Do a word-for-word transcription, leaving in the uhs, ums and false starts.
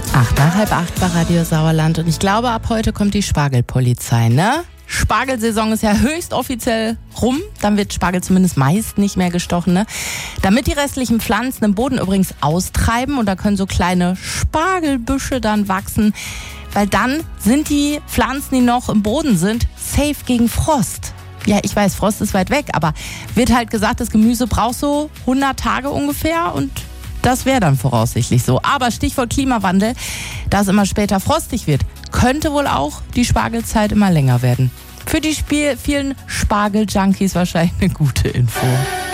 Acht nach halb acht bei Radio Sauerland und ich glaube, ab heute kommt die Spargelpolizei, ne? Spargelsaison ist ja höchst offiziell rum, dann wird Spargel zumindest meist nicht mehr gestochen, ne? Damit die restlichen Pflanzen im Boden übrigens austreiben und da können so kleine Spargelbüsche dann wachsen, weil dann sind die Pflanzen, die noch im Boden sind, safe gegen Frost. Ja, ich weiß, Frost ist weit weg, aber wird halt gesagt, das Gemüse braucht so hundert Tage ungefähr und das wäre dann voraussichtlich so. Aber Stichwort Klimawandel, da es immer später frostig wird, könnte wohl auch die Spargelzeit immer länger werden. Für die Spiel- vielen Spargel-Junkies wahrscheinlich eine gute Info.